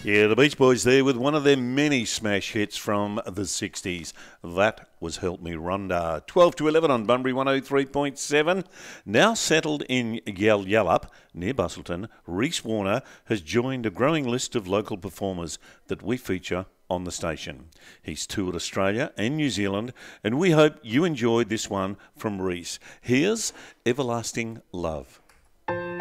Yeah, the Beach Boys there with one of their many smash hits from the 60s. That was Help Me Rhonda. 12 to 11 on Bunbury 103.7. Now settled in Yalyalup, near Busselton, Reese Warner has joined a growing list of local performers that we feature on the station. He's toured Australia and New Zealand, and we hope you enjoyed this one from Reese. Here's Everlasting Love.